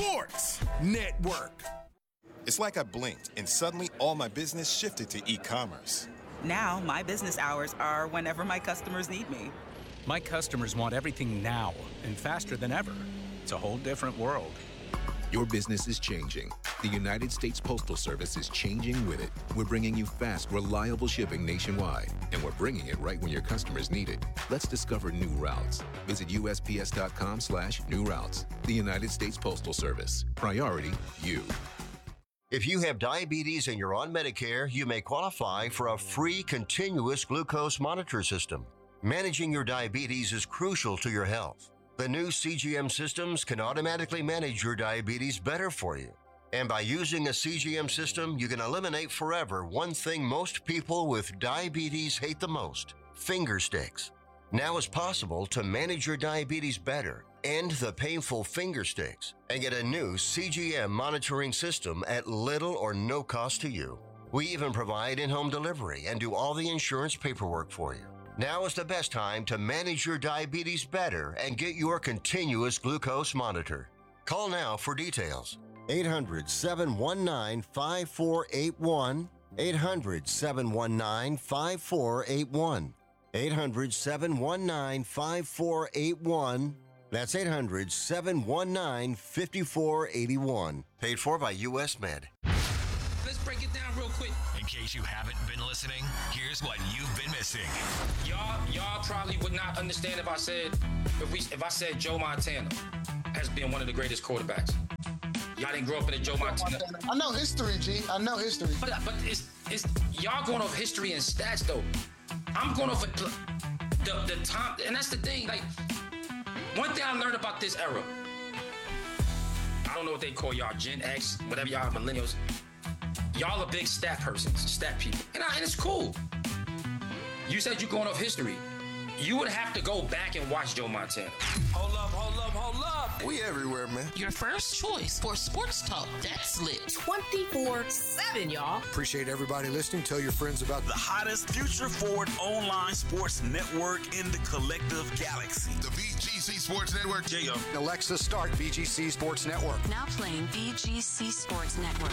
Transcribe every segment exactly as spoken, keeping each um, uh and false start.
Sports Network. It's like I blinked and suddenly all my business shifted to e-commerce. Now my business hours are whenever my customers need me. My customers want everything now and faster than ever. It's a whole different world. Your business is changing. The United States Postal Service is changing with it. We're bringing you fast, reliable shipping nationwide, and we're bringing it right when your customers need it. Let's discover new routes. Visit U S P S dot com slash new routes. The United States Postal Service. Priority, you. If you have diabetes and you're on Medicare, you may qualify for a free continuous glucose monitor system. Managing your diabetes is crucial to your health. The new C G M systems can automatically manage your diabetes better for you. And by using a C G M system, you can eliminate forever one thing most people with diabetes hate the most: finger sticks. Now it's possible to manage your diabetes better, end the painful finger sticks, and get a new C G M monitoring system at little or no cost to you. We even provide in-home delivery and do all the insurance paperwork for you. Now is the best time to manage your diabetes better and get your continuous glucose monitor. Call now for details. eight hundred, seven one nine, five four eight one. eight hundred, seven one nine, five four eight one. eight hundred, seven one nine, five four eight one. That's eight hundred, seven one nine, five four eight one. Paid for by U S Med. Let's break it down real quick. In case you haven't been listening, here's what you've been missing. Y'all, y'all probably would not understand if I said, if we, if I said Joe Montana as being one of the greatest quarterbacks. Y'all didn't grow up in a Joe Montana. I know history, G. I know history. But but it's it's y'all going off history and stats though. I'm going off the the time, and that's the thing. Like, one thing I learned about this era. I don't know what they call y'all, Gen X, whatever y'all millennials. Y'all are big stat persons, stat people, and, I, and it's cool. You said you're going off history. You would have to go back and watch Joe Montana. Hold up, hold up, hold up. We everywhere, man. Your first choice for sports talk that's lit twenty-four seven, y'all. Appreciate everybody listening. Tell your friends about the hottest future forward online sports network in the collective galaxy. The B G C Sports Network. Yeah, yo. Alexa, start B G C Sports Network. Now playing B G C Sports Network.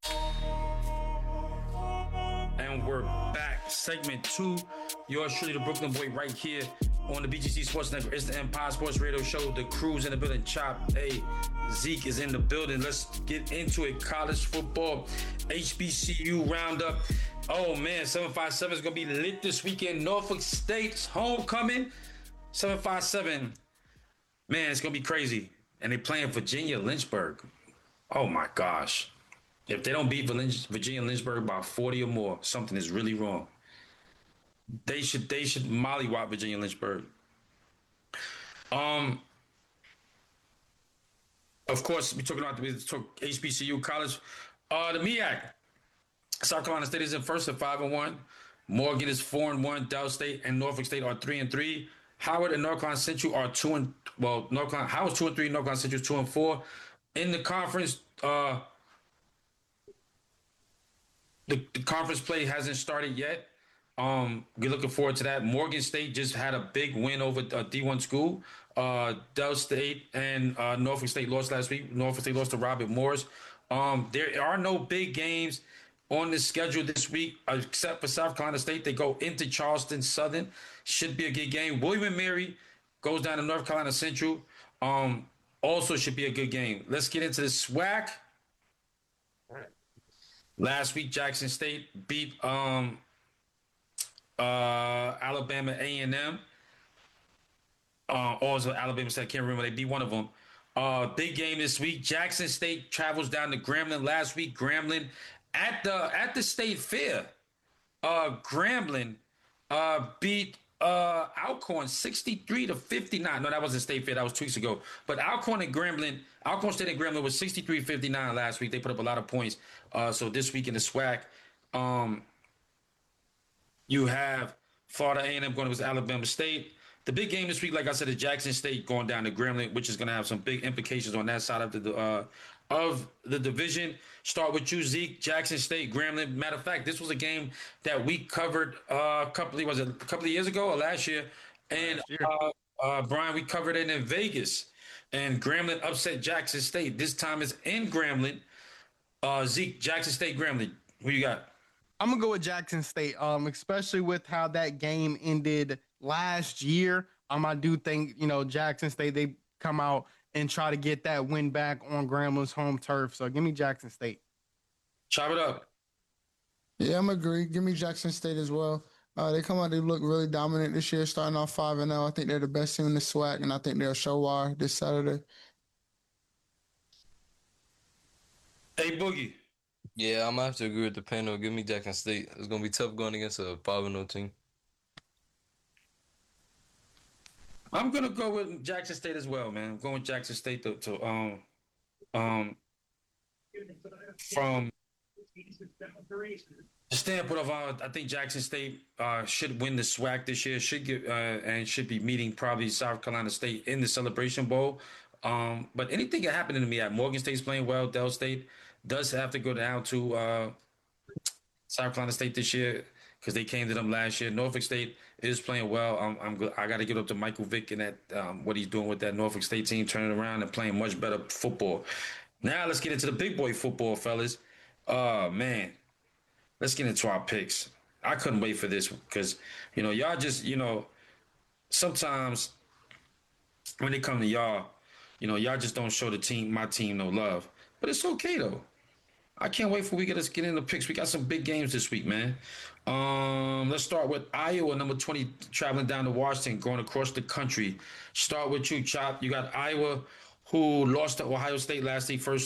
And we're back. Segment two. Yours truly, the Brooklyn boy, right here on the B G C Sports Network. It's the Empire Sports Radio Show. The crew's in the building. Chop. Hey, Zeke is in the building. Let's get into it. College football, H B C U roundup. Oh, man, seven five seven is going to be lit this weekend. Norfolk State's homecoming. seven five seven. Man, it's going to be crazy. And they're playing Virginia Lynchburg. Oh, my gosh. If they don't beat Virginia Lynchburg by forty or more, something is really wrong. They should they should mollywop Virginia Lynchburg. Um, of course, we're talking about we talk H B C U college. Uh, the M E A C. South Carolina State is in first at five and one. Morgan is four and one. Dow State and Norfolk State are three and three. Howard and North Carolina Central are two and well. North Carolina Howard's two and three. North Carolina Central two and four. In the conference, uh, the, the conference play hasn't started yet. Um, we're looking forward to that. Morgan State just had a big win over a D one school. Uh, Del State and uh, Norfolk State lost last week. Norfolk State lost to Robert Morris. Um, there are no big games on the schedule this week, except for South Carolina State. They go into Charleston Southern. Should be a good game. William and Mary goes down to North Carolina Central. Um, also should be a good game. Let's get into the SWAC. Last week, Jackson State beat um, uh, Alabama A and M. Uh, also, Alabama State, I can't remember. They beat one of them. Uh, big game this week. Jackson State travels down to Grambling last week. Grambling at the at the state fair. Uh, Grambling uh, beat uh, Alcorn sixty-three to fifty-nine. No, that wasn't state fair. That was two weeks ago. But Alcorn and Grambling, Alcorn State and Grambling was sixty-three fifty-nine last week. They put up a lot of points. Uh, so this week in the SWAC, um, you have Florida A and M going with Alabama State. The big game this week, like I said, is Jackson State going down to Grambling, which is going to have some big implications on that side of the uh, of the division. Start with you, Zeke. Jackson State, Grambling. Matter of fact, this was a game that we covered uh, a couple of, was it a couple of years ago or last year? And last year. Uh, uh, Brian, we covered it in Vegas. And Grambling upset Jackson State. This time it's in Grambling. Uh, Zeke, Jackson State, Grambling. Who you got? I'm gonna go with Jackson State, um, especially with how that game ended last year. Um, I do think you know Jackson State they come out and try to get that win back on Grambling's home turf. So give me Jackson State. Chop it up. Yeah, I'm agree. Give me Jackson State as well. Uh, they come out, they look really dominant this year, starting off five and zero. I think they're the best team in the SWAC, and I think they'll show why this Saturday. Hey, Boogie. Yeah, I'm gonna have to agree with the panel. Give me Jackson State. It's gonna be tough going against a five and zero team. I'm gonna go with Jackson State as well, man. I'm going with Jackson State to, to um um from the standpoint of uh, I think Jackson State uh, should win the SWAC this year. Should get uh, and should be meeting probably South Carolina State in the Celebration Bowl. Um, but anything can happen to me at Morgan State's playing well. Del State does have to go down to uh, South Carolina State this year because they came to them last year. Norfolk State is playing well. I'm, I'm good. I got to give up to Michael Vick and that um, what he's doing with that Norfolk State team, turning around and playing much better football. Now let's get into the big boy football, fellas. Oh man, let's get into our picks. I couldn't wait for this because you know y'all just you know sometimes when it come to y'all, you know y'all just don't show the team, my team, no love. But it's okay though. I can't wait for we get us get into picks. We got some big games this week, man. Um, let's start with Iowa, number twenty, traveling down to Washington, going across the country. Start with you, Chop. You got Iowa, who lost to Ohio State last week, first